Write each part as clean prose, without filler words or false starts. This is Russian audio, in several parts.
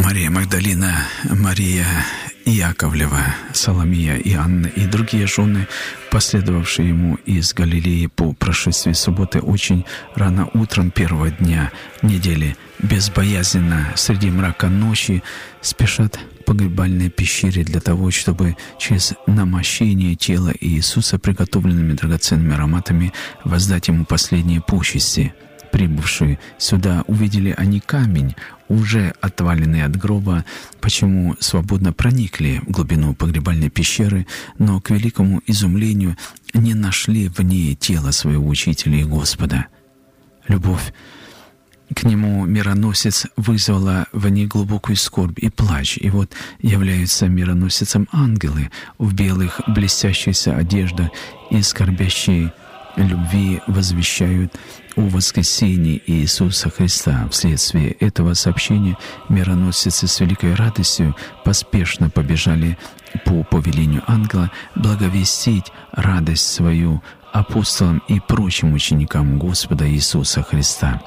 Мария Магдалина, Мария Яковлева, Соломия и Анна и другие жены, последовавшие ему из Галилеи по прошествии субботы очень рано утром первого дня недели, безбоязненно среди мрака ночи спешат к погребальной пещере для того, чтобы через намощение тела Иисуса приготовленными драгоценными ароматами воздать ему последние почести. Прибывшие сюда увидели они камень, уже отваленный от гроба, почему свободно проникли в глубину погребальной пещеры, но к великому изумлению не нашли в ней тело своего учителя и Господа. Любовь к нему мироносец вызвала в ней глубокую скорбь и плач, и вот являются мироносицам ангелы в белых блестящихся одеждах и скорбящие любви возвещают о воскресении Иисуса Христа. Вследствие этого сообщения мироносицы с великой радостью поспешно побежали по повелению ангела благовестить радость свою апостолам и прочим ученикам Господа Иисуса Христа.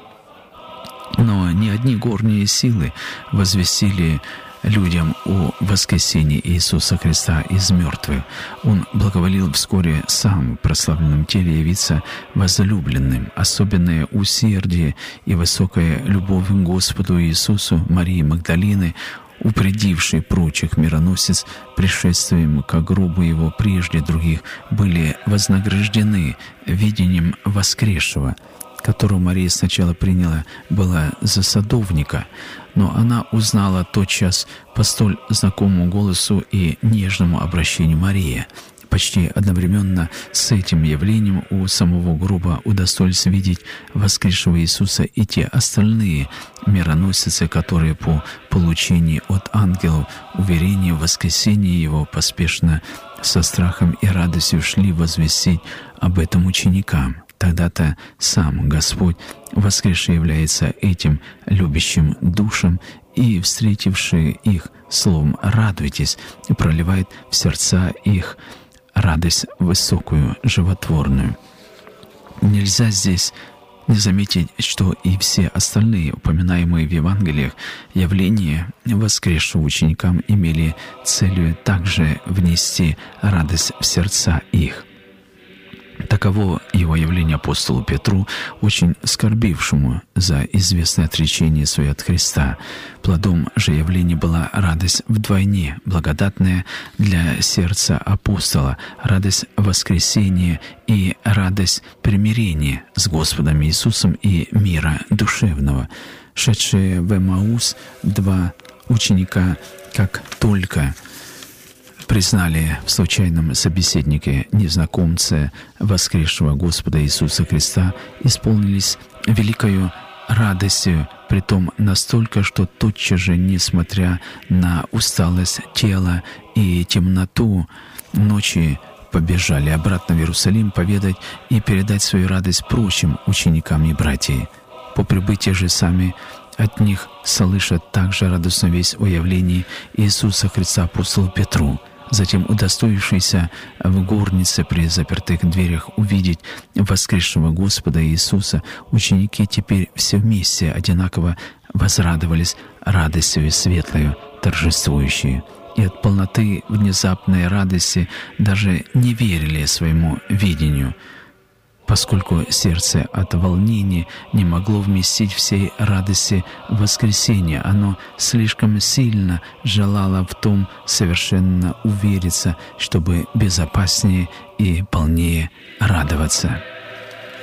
Но не одни горние силы возвестили людям о воскресении Иисуса Христа из мертвых. Он благоволил вскоре сам в прославленном теле явиться возлюбленным. Особенное усердие и высокая любовь к Господу Иисусу Марии Магдалины, упредившей прочих мироносец пришествием к гробу его прежде других, были вознаграждены видением воскресшего, которого Мария сначала приняла была за садовника, но она узнала тотчас по столь знакомому голосу и нежному обращению Марии. Почти одновременно с этим явлением у самого гроба удостоились видеть воскресшего Иисуса и те остальные мироносицы, которые по получении от ангелов уверения в воскресении Его поспешно со страхом и радостью шли возвестить об этом ученикам. Тогда-то сам Господь воскресший является этим любящим душам и, встретившие их словом «радуйтесь», проливает в сердца их радость высокую, животворную. Нельзя здесь не заметить, что и все остальные, упоминаемые в Евангелиях, явления воскресшего ученикам имели целью также внести радость в сердца их. Таково его явление апостолу Петру, очень скорбившему за известное отречение свое от Христа. Плодом же явления была радость вдвойне, благодатная для сердца апостола, радость воскресения и радость примирения с Господом Иисусом и мира душевного. Шедшие в Эмаус два ученика, как только признали в случайном собеседнике незнакомца воскресшего Господа Иисуса Христа, исполнились великою радостью, притом настолько, что тотчас же, несмотря на усталость тела и темноту ночи, побежали обратно в Иерусалим поведать и передать свою радость прочим ученикам и братьям. По прибытии же сами от них слышат также радостную весть о явлении Иисуса Христа апостолу Петру. Затем, удостоившийся в горнице при запертых дверях увидеть воскресшего Господа Иисуса, ученики теперь все вместе одинаково возрадовались радостью светлою, торжествующей. И от полноты внезапной радости даже не верили своему видению, поскольку сердце от волнения не могло вместить всей радости воскресения. Оно слишком сильно желало в том совершенно увериться, чтобы безопаснее и полнее радоваться.